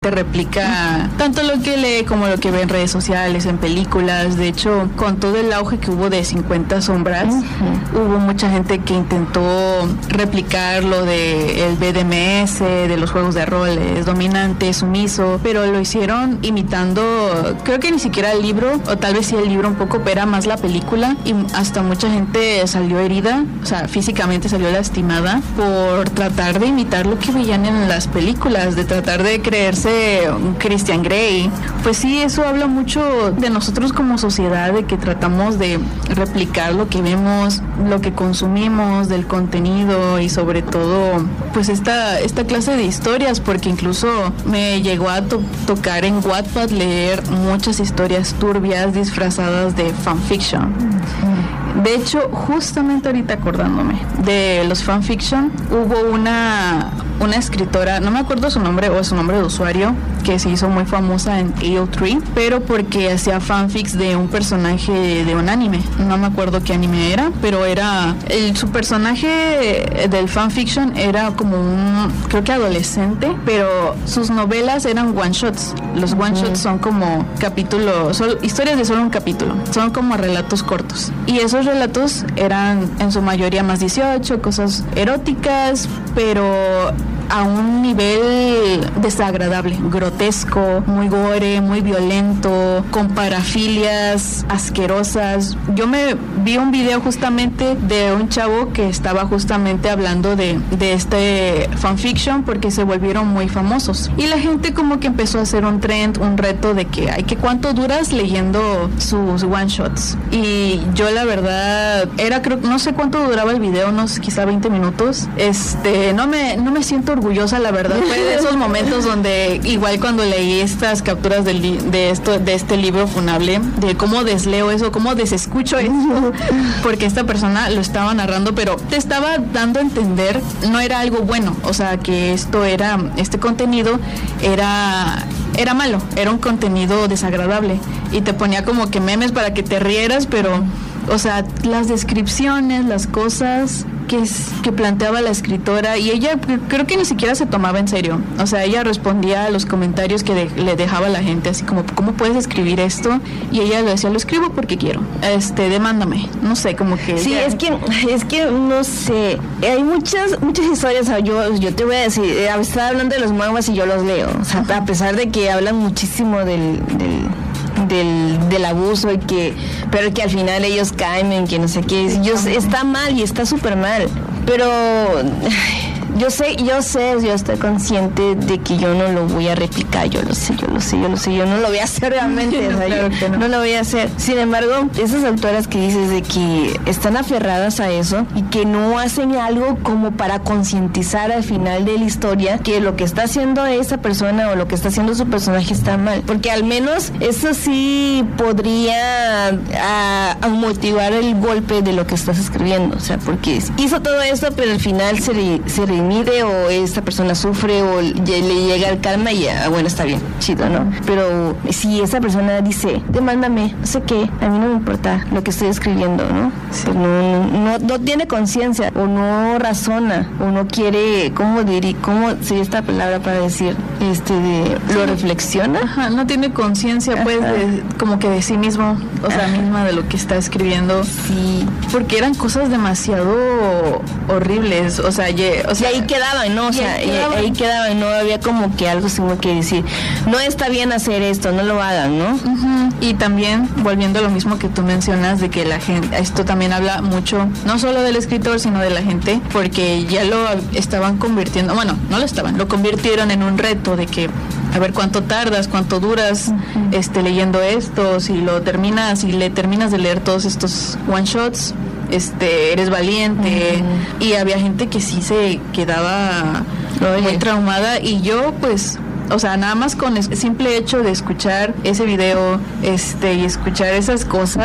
replica tanto lo que lee como lo que ve en redes sociales, en películas. De hecho, con todo el auge que hubo de 50 sombras, hubo mucha gente que intentó replicar lo de el BDMS, de los juegos de roles, dominante, sumiso, pero lo hicieron imitando, creo que ni siquiera el libro, o tal vez sí el libro un poco, pero era más la película, y hasta mucha gente salió herida, o sea, físicamente salió lastimada por tratar de imitar lo que veían en las películas, de tratar de creerse Christian Grey. Pues sí, eso habla mucho de nosotros como sociedad, de que tratamos de replicar lo que vemos, lo que consumimos, del contenido, y sobre todo pues esta clase de historias, porque incluso me llegó a tocar en Wattpad leer muchas historias turbias disfrazadas de fanfiction. De hecho, justamente ahorita acordándome de los fanfiction, hubo una escritora, no me acuerdo su nombre o su nombre de usuario, que se hizo muy famosa en AO3, pero porque hacía fanfics de un personaje de un anime. No me acuerdo qué anime era, pero su personaje del fanfiction era como creo que adolescente, pero sus novelas eran one shots. Los one shots son como capítulos, historias de solo un capítulo, son como relatos cortos. Y esos relatos eran en su mayoría más 18, cosas eróticas, pero a un nivel desagradable, grotesco, muy gore, muy violento, con parafilias asquerosas. Yo me vi un video justamente de un chavo que estaba justamente hablando de este fanfiction, porque se volvieron muy famosos. Y la gente como que empezó a hacer un trend, un reto de que ¿cuánto duras leyendo sus one shots? Y yo la verdad, no sé cuánto duraba el video, quizá 20 minutos. No me siento orgullosa, la verdad. Fue de esos momentos donde, igual cuando leí estas capturas de este libro funable, de cómo desleo eso, cómo desescucho eso, porque esta persona lo estaba narrando, pero te estaba dando a entender, no era algo bueno, o sea, que este contenido era malo, era un contenido desagradable, y te ponía como que memes para que te rieras, pero, o sea, las descripciones, las cosas que planteaba la escritora, y ella creo que ni siquiera se tomaba en serio. O sea, ella respondía a los comentarios que le dejaba la gente, así como, ¿cómo puedes escribir esto? Y ella le decía, lo escribo porque quiero. Demándame. No sé, como que... Sí, es que no sé. Hay muchas historias. Yo te voy a decir, estaba hablando de los mangas y yo los leo. O sea, a pesar de que hablan muchísimo del abuso, pero que al final ellos caen en que no sé qué, está mal y está súper mal, pero yo estoy consciente de que yo no lo voy a replicar, yo lo sé, yo no lo voy a hacer realmente, o sea, claro no lo voy a hacer. Sin embargo, esas autoras que dices de que están aferradas a eso y que no hacen algo como para concientizar al final de la historia que lo que está haciendo esa persona o lo que está haciendo su personaje está mal, porque al menos eso sí podría motivar el golpe de lo que estás escribiendo, o sea, porque hizo todo esto, pero al final se mide, o esta persona sufre, o le llega el karma, y bueno, está bien, chido, ¿no? Pero si esa persona dice, demándame, no sé qué, a mí no me importa lo que estoy escribiendo, ¿no? Sí. No tiene conciencia, o no razona, o no quiere, ¿cómo sería esta palabra para decir? ¿Lo reflexiona? Ajá, no tiene conciencia, pues, como que de sí mismo, o sea, misma de lo que está escribiendo. Sí. Porque eran cosas demasiado horribles, o sea, ahí quedaban, ¿no? O sea, ahí quedaban, no había como que algo como que decir, no está bien hacer esto, no lo hagan, ¿no? Uh-huh. Y también, volviendo a lo mismo que tú mencionas, de que la gente, esto también habla mucho, no solo del escritor, sino de la gente, porque ya lo estaban convirtiendo, bueno, no lo convirtieron en un reto de que, a ver cuánto tardas, cuánto duras, uh-huh, leyendo esto, si le terminas de leer todos estos one shots, eres valiente. Uh-huh. Y había gente que sí se quedaba muy traumada, y yo pues, o sea, nada más con el simple hecho de escuchar ese video y escuchar esas cosas,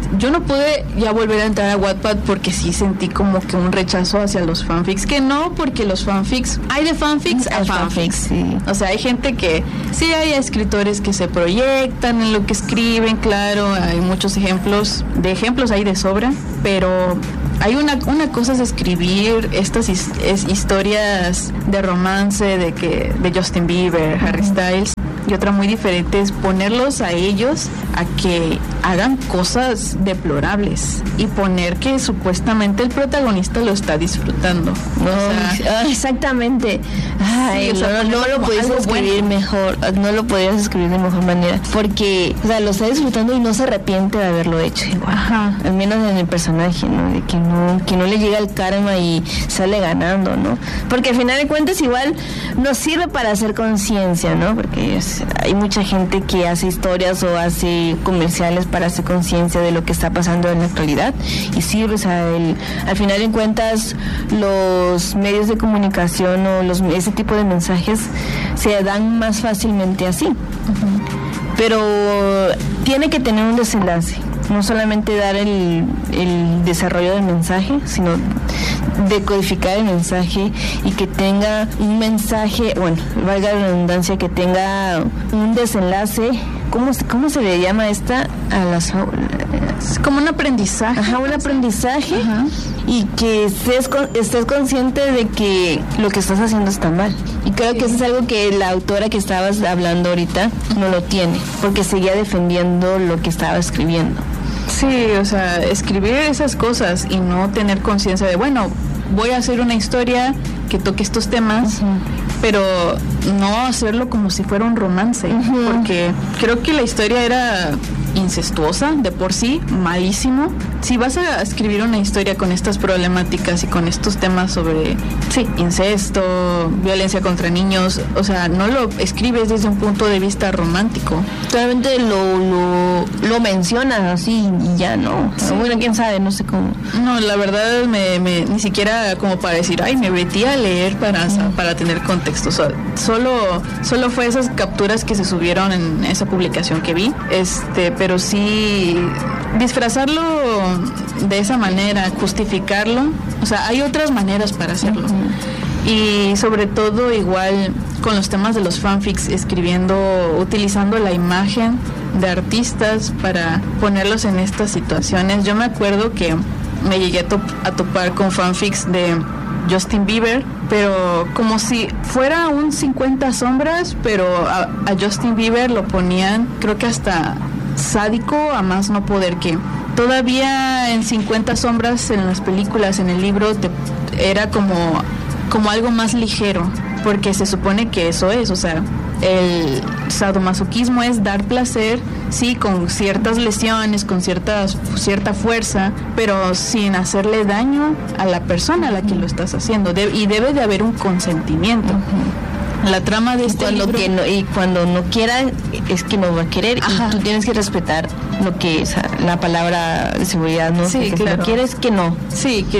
yo no pude ya volver a entrar a Wattpad porque sí sentí como que un rechazo hacia los fanfics, que no, porque los fanfics, hay de fanfics a fanfics, sí. O sea, hay gente que, sí hay escritores que se proyectan en lo que escriben, claro, hay muchos ejemplos hay de sobra, pero hay una cosa es escribir estas historias de romance de Justin Bieber, Harry Styles, y otra muy diferente es ponerlos a ellos a que hagan cosas deplorables y poner que supuestamente el protagonista lo está disfrutando, ¿no? O sea, exactamente. Ay, sí, no lo podías escribir mejor, no lo podías escribir de mejor manera, porque, o sea, lo está disfrutando y no se arrepiente de haberlo hecho igual. Ajá. Al menos en el personaje, ¿no? De que no le llega el karma y sale ganando, ¿no? Porque al final de cuentas igual nos sirve para hacer conciencia, ¿no? Porque hay mucha gente que hace historias o hace comerciales para hacer conciencia de lo que está pasando en la actualidad y sirve, o sea, al final de cuentas los medios de comunicación o ese tipo de mensajes se dan más fácilmente así. Uh-huh. Pero tiene que tener un desenlace, no solamente dar el desarrollo del mensaje, sino decodificar el mensaje y que tenga un mensaje, bueno, valga la redundancia, que tenga un desenlace. ¿Cómo se le llama esta? Como un aprendizaje. Ajá, un aprendizaje. Ajá. Y que estés consciente de que lo que estás haciendo está mal. Y creo que eso es algo que la autora que estabas hablando ahorita no lo tiene, porque seguía defendiendo lo que estaba escribiendo. Sí, o sea, escribir esas cosas y no tener conciencia de, bueno, voy a hacer una historia que toque estos temas, uh-huh, pero no hacerlo como si fuera un romance, uh-huh, porque creo que la historia era incestuosa de por sí, malísimo. Si vas a escribir una historia con estas problemáticas y con estos temas sobre, sí, incesto, violencia contra niños, o sea, no lo escribes desde un punto de vista romántico. Solamente lo mencionas así y ya, ¿no? Sí. Bueno, quién sabe, no sé cómo. No, la verdad ni siquiera como para decir, ay, me metí a leer para tener contexto. O sea, solo fue esas capturas que se subieron en esa publicación que vi, pero sí disfrazarlo de esa manera, justificarlo, o sea, hay otras maneras para hacerlo. Uh-huh. Y sobre todo igual con los temas de los fanfics, utilizando la imagen de artistas para ponerlos en estas situaciones. Yo me acuerdo que me llegué a topar con fanfics de Justin Bieber, pero como si fuera un 50 sombras, pero a Justin Bieber lo ponían, creo que hasta sádico a más no poder, que todavía en 50 sombras en las películas, en el libro, era como algo más ligero, porque se supone que eso es, o sea, el sadomasoquismo es dar placer, sí, con ciertas lesiones, con cierta fuerza, pero sin hacerle daño a la persona a la que lo estás haciendo, y debe de haber un consentimiento. Uh-huh. La trama de este libro, y cuando no quiera es que no va a querer. Ajá. Y tú tienes que respetar lo que es la palabra de seguridad, ¿no? Sí, que claro. Si no quieres, que no. Sí, que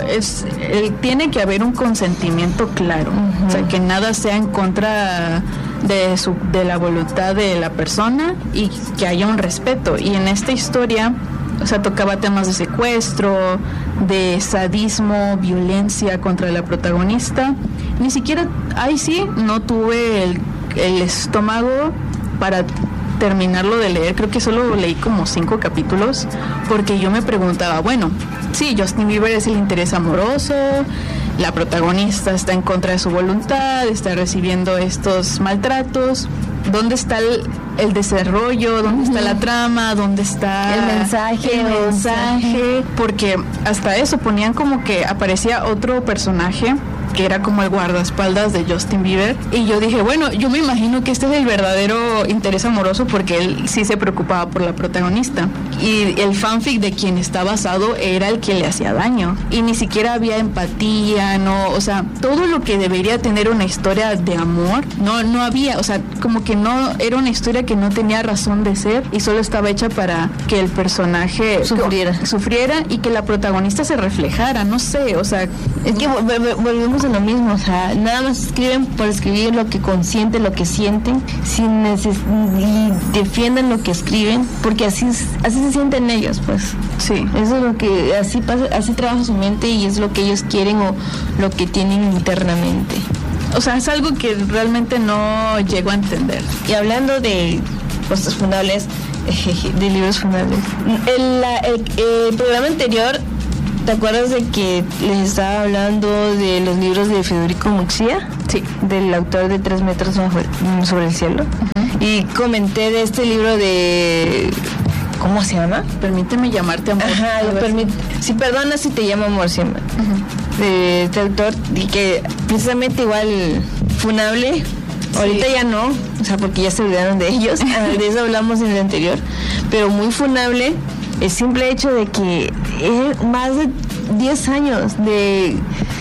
tiene que haber un consentimiento claro. Uh-huh. O sea, que nada sea en contra de la voluntad de la persona y que haya un respeto. Y en esta historia, o sea, tocaba temas de secuestro, de sadismo, violencia contra la protagonista. Ni siquiera, ahí sí, no tuve el estómago para terminarlo de leer. Creo que solo leí como 5 capítulos, porque yo me preguntaba, bueno, sí, Justin Bieber es el interés amoroso, la protagonista está en contra de su voluntad, está recibiendo estos maltratos. ¿Dónde está el desarrollo? ¿Dónde está la trama? ¿Dónde está el mensaje? Porque hasta eso ponían como que aparecía otro personaje que era como el guardaespaldas de Justin Bieber, y yo dije, bueno, yo me imagino que este es el verdadero interés amoroso, porque él sí se preocupaba por la protagonista, y el fanfic de quien está basado era el que le hacía daño, y ni siquiera había empatía, no, o sea, todo lo que debería tener una historia de amor, no había, o sea, como que no, era una historia que no tenía razón de ser, y solo estaba hecha para que el personaje sufriera y que la protagonista se reflejara, no sé, o sea, Es que volvemos a lo mismo, o sea, nada más escriben por escribir lo que consienten, lo que sienten, y defienden lo que escriben, porque así se sienten ellos, pues. Sí. Eso es lo que, así pasa, así trabaja su mente y es lo que ellos quieren o lo que tienen internamente. O sea, es algo que realmente no llego a entender. Y hablando de cosas fundables, de libros fundables, el programa anterior, ¿te acuerdas de que les estaba hablando de los libros de Federico Muxía? Sí. Del autor de 3 metros sobre el cielo. Uh-huh. Y comenté de este libro de... ¿Cómo se llama? Permíteme llamarte amor. Ajá, si perdonas si te llamo amor siempre. Uh-huh. De este autor, y que precisamente igual funable. Sí. Ahorita ya no, o sea, porque ya se olvidaron de ellos. De eso hablamos en el anterior. Pero muy funable el simple hecho de que más de 10 años de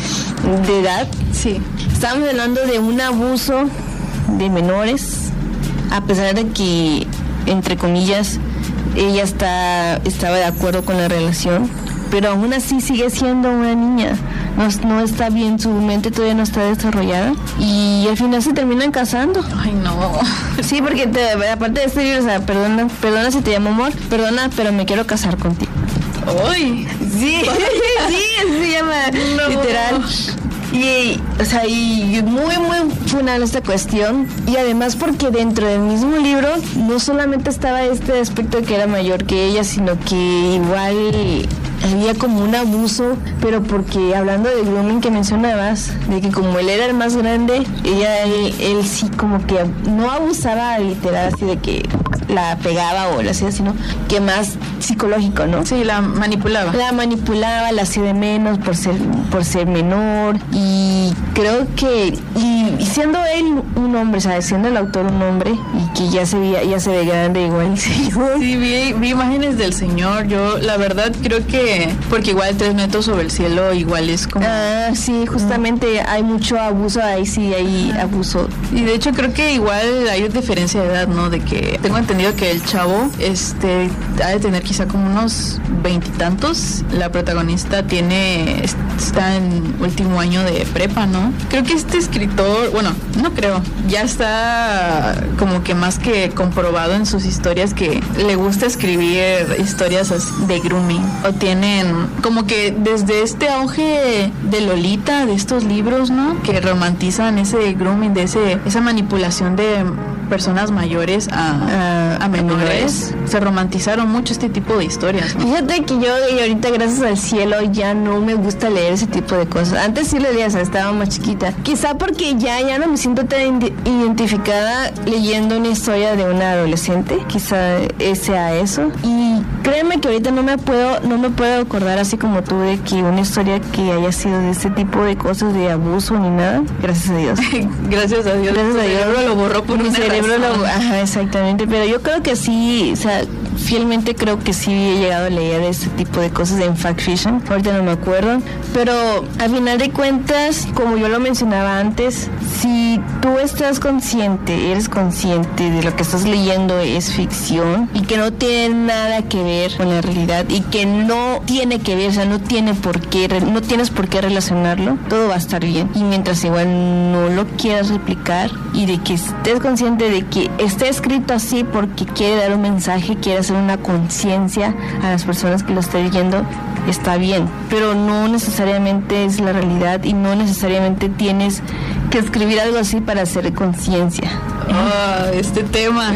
edad. Sí. Estamos hablando de un abuso de menores, a pesar de que, entre comillas, ella estaba de acuerdo con la relación, pero aún así sigue siendo una niña. No está bien, su mente todavía no está desarrollada y al final se terminan casando. Ay, no. Sí, porque aparte de este libro, o sea, perdona si te llamo amor, perdona, pero me quiero casar contigo. ¡Uy! Sí, sí, se llama, no. Literal. Y, o sea, y muy, muy funable esta cuestión. Y además porque dentro del mismo libro no solamente estaba este aspecto de que era mayor que ella, sino que igual había como un abuso, pero porque hablando de grooming que mencionabas, de que como él era el más grande, él sí como que no abusaba literal así de que la pegaba o la hacía, sino que más psicológico, ¿no? Sí, la manipulaba. La hacía de menos por ser menor, y creo que y siendo él un hombre, ¿sabes? Siendo el autor un hombre y que ya se ve grande igual. Sí, vi imágenes del señor. Yo la verdad creo que porque igual 3 metros sobre el cielo igual es como... Ah, sí, justamente hay mucho abuso, ahí sí hay abuso. Y de hecho creo que igual hay diferencia de edad, ¿no? De que tengo entendido que el chavo ha de tener quizá como unos 20 y tantos. La protagonista está en último año de prepa, ¿no? Creo que este escritor, bueno, no creo, ya está como que más que comprobado en sus historias que le gusta escribir historias de grooming, o tienen como que desde este auge de Lolita, de estos libros, ¿no? Que romantizan ese grooming, de esa manipulación de personas mayores a menores. Se romantizaron mucho este tipo de historias, ¿no? Fíjate que yo ahorita, gracias al cielo, ya no me gusta leer ese tipo de cosas. Antes sí lo leía, o sea, estaba más chiquita. Quizá porque ya no me siento tan identificada leyendo una historia de una adolescente. Quizá sea eso. Y créeme que ahorita no me puedo acordar así como tú de que una historia que haya sido de ese tipo de cosas, de abuso ni nada. Gracias a Dios. Gracias a Dios. Gracias a Dios. Cerebro lo borró por mi una cerebro razón. Ajá, exactamente. Pero yo creo que sí, o sea, fielmente creo que sí he llegado a leer ese tipo de cosas en fact fiction. Ahorita no me acuerdo. Pero al final de cuentas, como yo lo mencionaba antes, si tú eres consciente de lo que estás leyendo es ficción y que no tiene nada que ver con la realidad y que no tiene que ver, o sea, no tienes por qué relacionarlo, todo va a estar bien. Y mientras igual no lo quieras replicar y de que estés consciente de que esté escrito así porque quiere dar un mensaje, quiere hacer una conciencia a las personas que lo estén leyendo, está bien, pero no necesariamente es la realidad y no necesariamente tienes que escribir algo así para hacer conciencia. Este tema,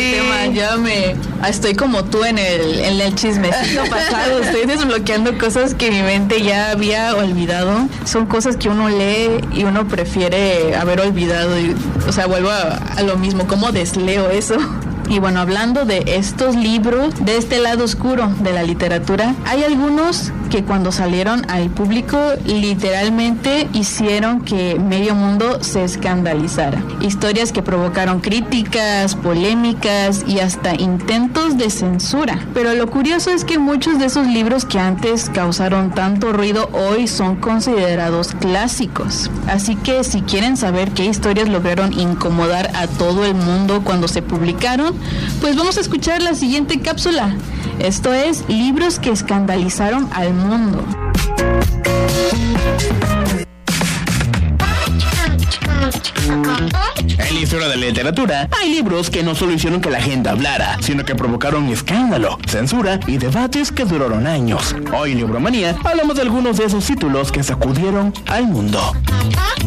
ya estoy como tú en el chismecito pasado, estoy desbloqueando cosas que mi mente ya había olvidado. Son cosas que uno lee y uno prefiere haber olvidado, o sea, vuelvo a lo mismo, ¿cómo desleo eso? Y bueno, hablando de estos libros, de este lado oscuro de la literatura, hay algunos que cuando salieron al público literalmente hicieron que medio mundo se escandalizara. Historias que provocaron críticas, polémicas y hasta intentos de censura. Pero lo curioso es que muchos de esos libros que antes causaron tanto ruido hoy son considerados clásicos. Así que si quieren saber qué historias lograron incomodar a todo el mundo cuando se publicaron, pues vamos a escuchar la siguiente cápsula. Esto es Libros que escandalizaron al mundo. En la historia de la literatura, hay libros que no solo hicieron que la gente hablara, sino que provocaron escándalo, censura y debates que duraron años. Hoy en Libromanía hablamos de algunos de esos títulos que sacudieron al mundo.